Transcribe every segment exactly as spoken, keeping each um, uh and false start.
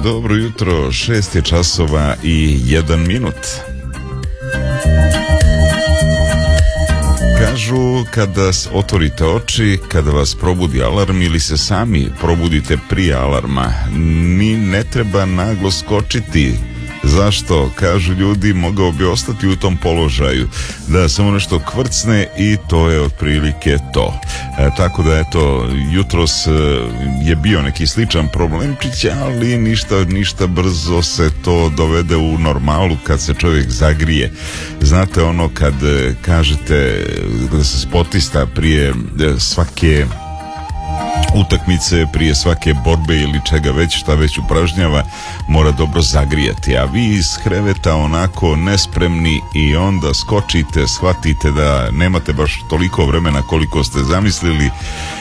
dobro jutro, šest je časova i jedan minut. Kažu, kada otvorite oči, kada vas probudi alarm ili se sami probudite prije alarma, ni ne treba naglo skočiti. Zašto? Kažu ljudi, mogao bi ostati u tom položaju, da samo nešto kvrcne i to je otprilike to. E, tako da eto, jutros e, je bio neki sličan problemčić, ali ništa, ništa brzo se to dovede u normalu kad se čovjek zagrije. Znate ono kad e, kažete da se sportista prije e, svake utakmice, prije svake borbe ili čega već, šta već upražnjava, mora dobro zagrijati, a vi iz kreveta onako nespremni i onda skočite, shvatite da nemate baš toliko vremena koliko ste zamislili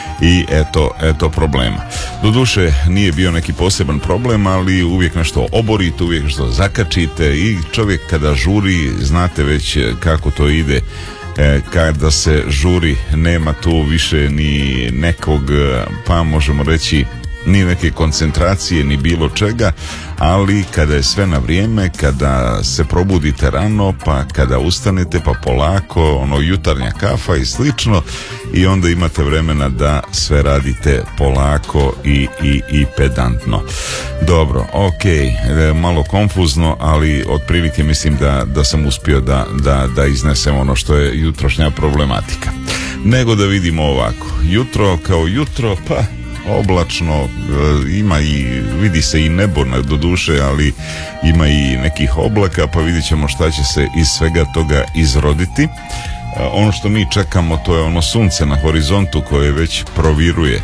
i eto, eto problema. Doduše nije bio neki poseban problem, ali uvijek nešto oborite, uvijek nešto zakačite i čovjek kada žuri, znate već kako to ide. E, kada se žuri, nema tu više ni nekog, pa možemo reći, ni neke koncentracije, ni bilo čega, ali kada je sve na vrijeme, kada se probudite rano, pa kada ustanete, pa polako, ono, jutarnja kafa i slično, i onda imate vremena da sve radite polako i, i, i pedantno. Dobro, ok, malo konfuzno, ali otprilike mislim da, da sam uspio da, da, da iznesem ono što je jutrošnja problematika. Nego da vidimo ovako, jutro kao jutro, pa oblačno, ima i, vidi se i nebo do duše, ali ima i nekih oblaka, pa vidit ćemo šta će se iz svega toga izroditi. Ono što mi čekamo, to je ono sunce na horizontu koje već proviruje.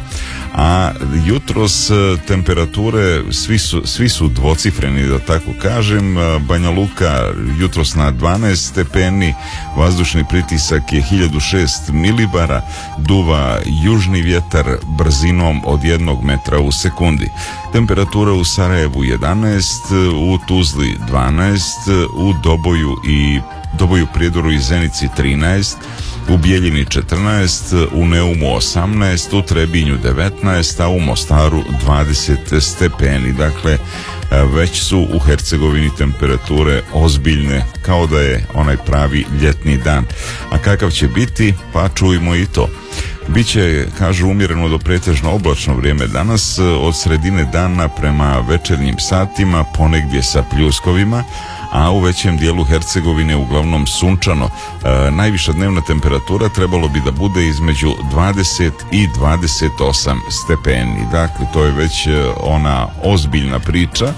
A jutros temperature svi su, svi su dvocifreni, da tako kažem. Banja Luka jutros na dvanaest stepeni, vazdušni pritisak je hiljadu šest milibara, duva južni vjetar brzinom od jednog metra u sekundi. Temperatura u Sarajevu jedanaest, u Tuzli dvanaest, u Doboju i Doboju, Prijedoru i Zenici trinaest, u Bijeljini četrnaest, u Neumu osamnaest, u Trebinju devetnaest, a u Mostaru dvadeset stepeni. Dakle, već su u Hercegovini temperature ozbiljne, kao da je onaj pravi ljetni dan. A kakav će biti? Pa čujmo i to. Biće, kažu, umjereno do pretežno oblačno vrijeme danas, od sredine dana prema večernjim satima, ponegdje sa pljuskovima, a u većem dijelu Hercegovine uglavnom sunčano. E, najviša dnevna temperatura trebalo bi da bude između dvadeset i dvadeset osam stepeni. Dakle, to je već ona ozbiljna priča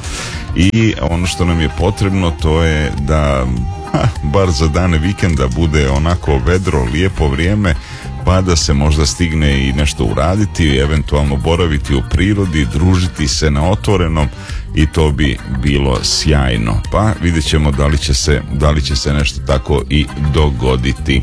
i ono što nam je potrebno to je da ha, bar za dane vikenda bude onako vedro, lijepo vrijeme, pa da se možda stigne i nešto uraditi, eventualno boraviti u prirodi, družiti se na otvorenom i to bi bilo sjajno. Pa vidjet ćemo da li će se, da li će se nešto tako i dogoditi.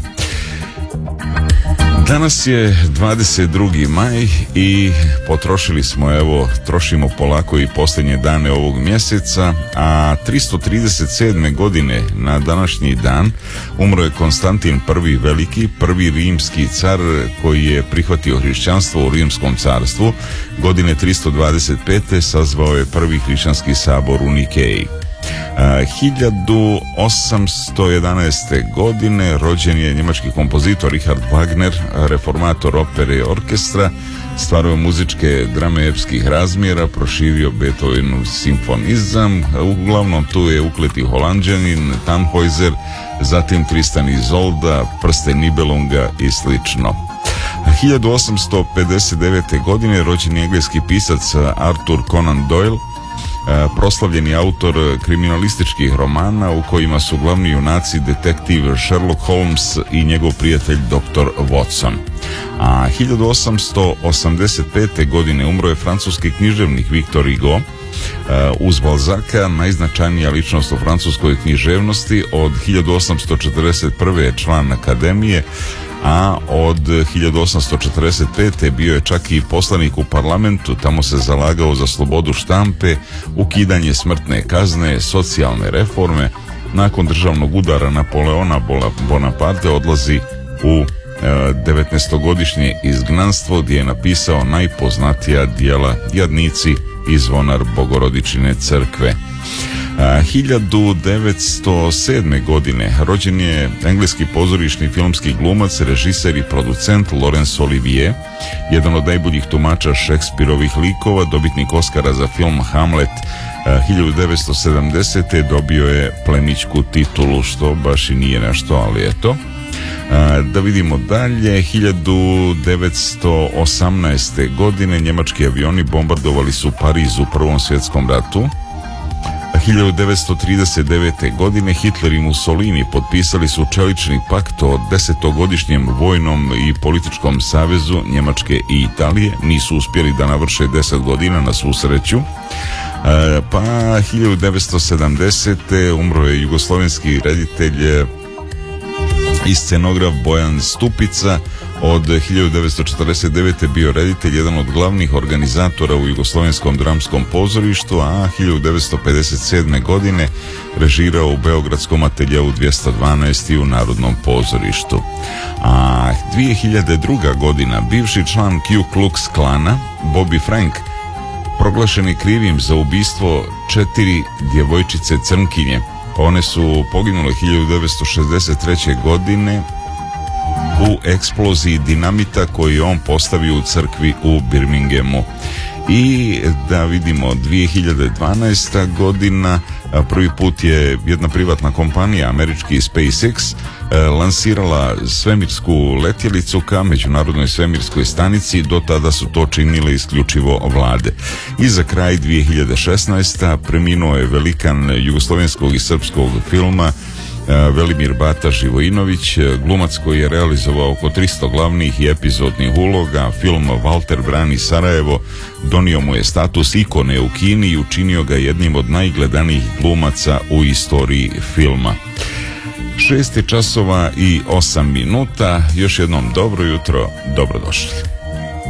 Danas je dvadeset drugi maj i potrošili smo, evo, trošimo polako i posljednje dane ovog mjeseca, a tristo trideset sedme godine na današnji dan umro je Konstantin prvi veliki, prvi rimski car koji je prihvatio hrišćanstvo u Rimskom carstvu. Godine tristo dvadeset pete sazvao je prvi hrišćanski sabor u Nikeji. Uh, hiljadu osamsto jedanaeste. godine rođen je njemački kompozitor Richard Wagner, reformator opere i orkestra, stvarao muzičke drame epskih razmjera, proširio Beethovenov simfonizam, uglavnom tu je ukleti Holanđanin, Tannhäuser, zatim Tristan i Izolda, Prsten Nibelunga i slično. hiljadu osamsto pedeset devete. godine rođen je engleski pisac Arthur Conan Doyle, proslavljeni autor kriminalističkih romana u kojima su glavni junaci detektiv Sherlock Holmes i njegov prijatelj doktor Watson. A hiljadu osamsto osamdeset pete. godine umro je francuski književnik Victor Hugo. Uz Balzaka najznačajnija ličnost u francuskoj književnosti. Od hiljadu osamsto četrdeset prve. je član akademije, a od hiljadu osamsto četrdeset pete. bio je čak i poslanik u parlamentu. Tamo se zalagao za slobodu štampe, ukidanje smrtne kazne, socijalne reforme. Nakon državnog udara Napoleona Bonaparte odlazi u devetnaestogodišnje izgnanstvo gdje je napisao najpoznatija djela Jadnici i zvonar Bogorodičine crkve. A, hiljadu devetsto sedme. godine rođen je engleski pozorišni filmski glumac, režiser i producent Laurence Olivier, jedan od najboljih tumača Šekspirovih likova, dobitnik Oscara za film Hamlet. A, hiljadu devetsto sedamdesete. dobio je plemićku titulu, što baš i nije nešto, ali eto. A, da vidimo dalje. hiljadu devetsto osamnaeste. godine njemački avioni bombardovali su Pariz u Prvom svjetskom ratu. hiljadu devetsto trideset devete. godine Hitler i Mussolini potpisali su čelični pakt o desetogodišnjem vojnom i političkom savezu Njemačke i Italije. Nisu uspjeli da navrše deset godina, na svu sreću. E, pa hiljadu devetsto sedamdesete. umro je jugoslovenski reditelj i scenograf Bojan Stupica. Od hiljadu devetsto četrdeset devete. bio reditelj, jedan od glavnih organizatora u Jugoslovenskom dramskom pozorištu, a hiljadu devetsto pedeset sedme. godine režirao u Beogradskom ateljeu dvjesto dvanaest i u Narodnom pozorištu. A dvije hiljade druga. godina bivši član Ku Klux Klana Bobby Frank proglašen je krivim za ubistvo četiri djevojčice crnkinje. One su poginule hiljadu devetsto šezdeset treće. godine u eksploziji dinamita koji je on postavio u crkvi u Birminghamu. I da vidimo, dvije hiljade dvanaesta. godina prvi put je jedna privatna kompanija, američki SpaceX, lansirala svemirsku letjelicu ka međunarodnoj svemirskoj stanici. Do tada su to činile isključivo vlade. I za kraj dvije hiljade šesnaeste. preminuo je velikan jugoslovenskog i srpskog filma Velimir Bata Živojinović, glumac koji je realizovao oko tristo glavnih i epizodnih uloga. Film Valter brani Sarajevo donio mu je status ikone u Kini i učinio ga jednim od najgledanijih glumaca u istoriji filma. Šest časova i osam minuta. Još jednom dobro jutro, dobrodošli.